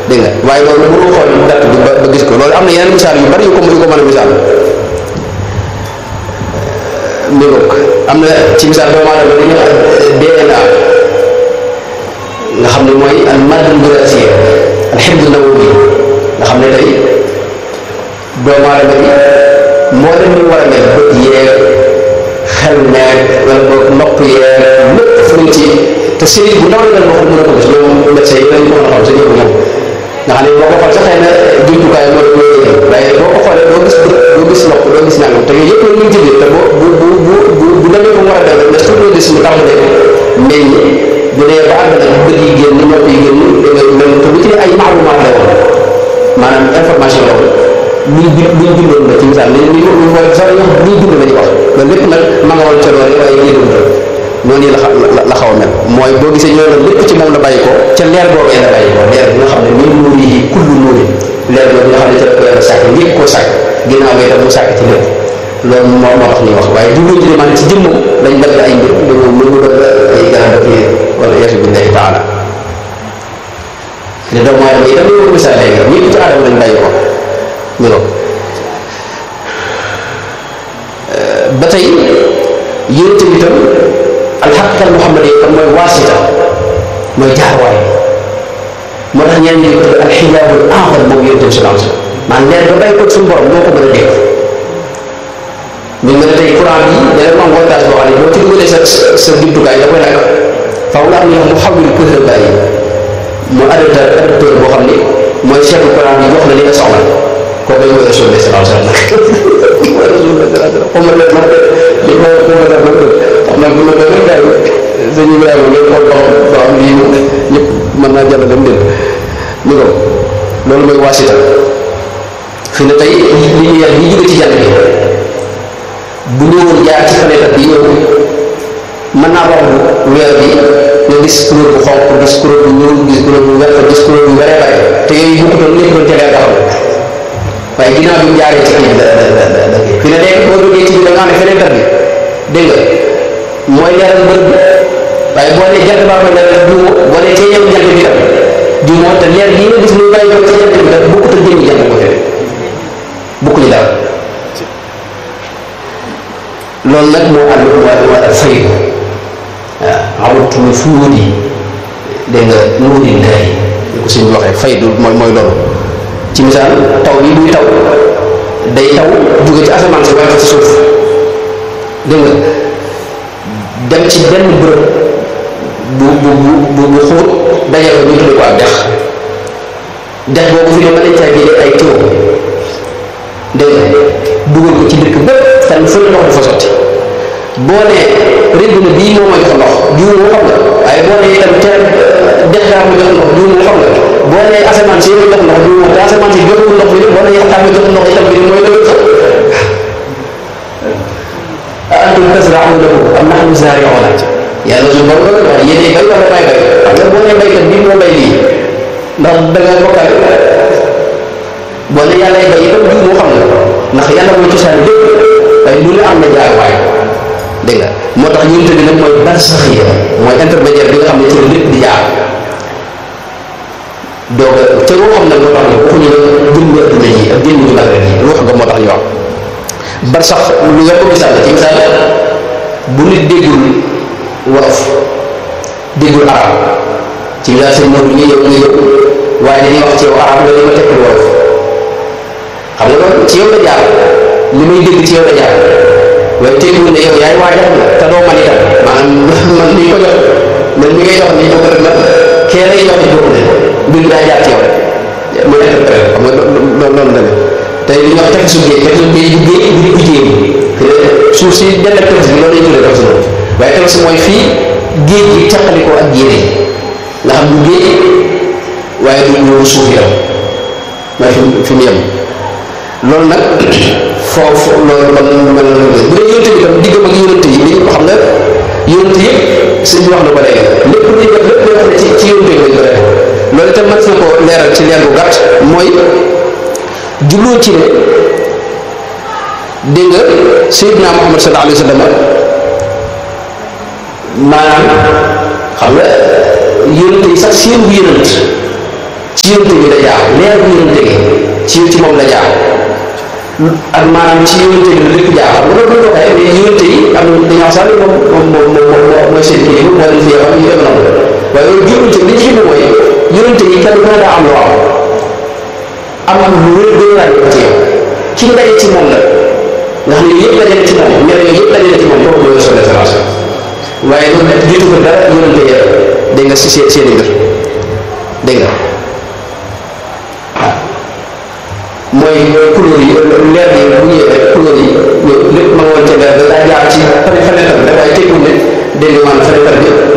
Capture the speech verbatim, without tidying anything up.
dégg nga waaye loolu mënoo xool date bi ba ba gis ko loolu am na yeneen misaal yu bari yu ko yu ko mën a misaal mi am na ci misaal doomu aadama li ñuy wax D N A nga xam ne mooy al maddul wiraasiya al hibdu nawawi nga xam ne tey doomu aadama bi moo dem ñu war a mel bët yeeg xel neeg wala boog nopp yeeg lépp fu ñu ci te série bu ndaw la boo xam ne mën a ko gis ñoom médecin yi dañ ko mën a xam sa ñëpp moom nga xam ne boo ko xool sax xëy na jumtukaay mooy mooy waaye boo ko xoolee doo gis bët doo gis nopp doo gis nangam te yooyu yëpp la ñu jëlee te boo bu bu bu bu bu demee ba mu war a dem rek mais surtout gis mu tàmbalee meññ bu dee ba àgg nag bët yi génn nopp yi génn même te bu ci ay maalumaat lay woon maanaam information la woon luñ bi luñ bindoon la ci misaal li li ñu mooy sax luñ bind la ñuy wax loolu lépp nag ma nga woon ca loolu waaye génn noonu la la xaw a mel mooy boo gisee ñoo la lépp ci moom la bàyyi ko ca leer boobee la bàyyi ko leer bi nga xam ne min nuurihi kullu nuuri leer boobu nga xam ne ca la ko yàlla sàkk njëkk koo sàkk ginnaaw bi itam mu sàkk ci lépp loolu moo moo tax ñuy wax waaye jubluñ ci maanaam ci jëmmam lañ dagg ay mbir dañoo mën mu dagg ay garab ak yéen wala yeesu billahi taala ne doomu aadama itam ñu ko misaal léegi ñëpp ci aadama lañ bàyyi ko ñu ko ba tey yéen tamit itam alxaqiqa muhammad yi tam mooy waasita mooy jaarwaay moo tax ñeneen ñi ko tudd alxijaabul a'zam moom yonent bi sallallahu alayhi wasallam maanaam leer ba bàyyi ko suñu borom moo ko mën a dégg ñu mën a tey courant bi da leen am voltage boo xam ne boo ci dugalee sa sa jumtukaay da koy lakk faaw nga am ñu wax mu xawil këhërbaay yi mu adapteur adapteur boo xam ne mooy seetlu courant bi jox la li nga soxla kooku ñu koy Rasulullah sallallahu alayhi wasallam mooy Rasulullah sallallahu alayhi wasallam xaw ma leen man li ma ko ma def man xam naa bu ma doon rek daal sëñ Ibrahima ngeen xool ba xam ba am lii ñëpp mën naa jàll dem dén ñu ko loolu mooy waasita fi ne tey li ñu yàlla ñi jóge ci jant bi bu ñëwoon jaar ci fenêtre bi ñëw mën naa romb weer bi nga gis couleur bu xonq gis couleur bu ñuul gis couleur bu vert gis couleur bu wéree bare te yooyu bu ko doon nekk doon telee taxaw waaye ginnaaw bi mu jaaree ci kii da da da da fi ne léegi boo duggee ci bi da nga xam ne fenêtre bi dégg nga mooy leeral bërëb bi waaye boo nee jant baa koy leeral juumoo boo nee cee ñëw jant bi tam juumoo te leer bii nga gis muy bàyyi ko ci jant bi tam bokkut ak jëmmi jant ko fee bokkuñu daal loolu nag moo ànd waa waa fay waaw awatu fuudi dégg nga nuuri lay ñu ko suñu waxee fay du mooy mooy loolu ci misaal taw bi buy taw day taw jóge ci asamaan si wàcc ci suuf dégg nga dem ci benn bërëb bu bu bu bu xóot daje ko ñu tudd ko ak dex dex boobu fi ne mën nañ caa jëlee ay tuyau dégg nga dugal ko ci dëkk bépp fenn fu ne ndox du fa sotti boo nee robinet bii moo ma jox ndox jiw moo xam nga waaye boo nee itam te dex daa ma jox ndox jiw moo xam nga boo nee asamaan si yéen a jox ndox jiw moo te asamaan si joxul ndox bi boo nee yaxtaan ma jox ndox itam bi mooy loolu sax a antum tasra'uunahu am nahnu zaari'uun yàlla su borom loolu wax yéen bay wala may bay xam nga boo nee baykat bii moo bay lii ndax da nga bokkaale boo nee yàlla bay itam jiw moo xam nga ndax yàlla mooy cosaan lépp waaye lu ne am na jaarwaay dégg nga moo tax ñun tamit nag mooy barsaxiya mooy intermédiaire bi nga xam ne ci la lépp di jaar donc te loo xam ne moo tax ñu waxuñu ne jëmmi adduna yi ak jëmmi ju bari yi ruux nga moo tax ñu wax barsax lu nga ko misaal ci misaal bu nit déggul wolof déggul arab ci misaal seen moom ñu yow nga yow waaye dañuy wax ci yow arab nga li ma tekkul wolof xam nga loolu ci yow la jaar li may dégg ci yow la jaar waaye teewul ne yow yaay waajal la te doo man itam maanaam man ni ko jox man mi ngay jox nii bokk rek nag kee lay jox bokk ne mbir daa jaar ci yow rek mu interpréter xam nga loolu loolu la tey li ñuy wax teg suuf géej teg suuf géej bu géej bu di ko jéem suuf si benn teg bi loolu lañ tuddee teg suuf waaye teg si mooy fii géej gi caqalikoo ak yére nga xam du géej waaye du ñëw suuf yi mooy fi fi mu yem loolu nag foofu loolu man man bu dee yonent bi tam diggam ak yonent yi li ñu ko xam nga yonent yëpp sëñ bi wax na ko léegi lépp luy def lépp loo xam ne ci ci yonent yi lañ ko def loolu itam mat na ko leeral ci leer bu gàtt mooy jubloo ci ne dégg nga Seydina Muhammad sallallahu alayhi wa sallam maanaam xam nga yonent yi sax seen bu yonent ci yonente bi la jaar leer bu yonente gi ci ci moom la jaar ak maanaam ci yonente bi la lépp jaar xam nga loolu la waxee mais yonente yi am na dañoo sax ne moom moom moom moom mooy seen kilifa moo leen fi yebal ñu dem noonu waaye loolu jublu ci li ci jublu mooy yonente yi kenn ku ne daa am loo am am lu wér gën a ci yow ki nga daje ci moom la nga xam ne yëpp daje na ci moom ñeneen yooyu yëpp daje na ci moom kooku mooy son référence waaye loolu nag jiitu ko dara yonente yi dégg nga si seen seen i mbir dégg nga mooy couleur yi leer yi bu ñëwee rek couleur yi lépp ma nga woon ca leer da daa jaar ci fenêtre bi rek waaye teguñ ne dégg nga maanaam fenêtre bi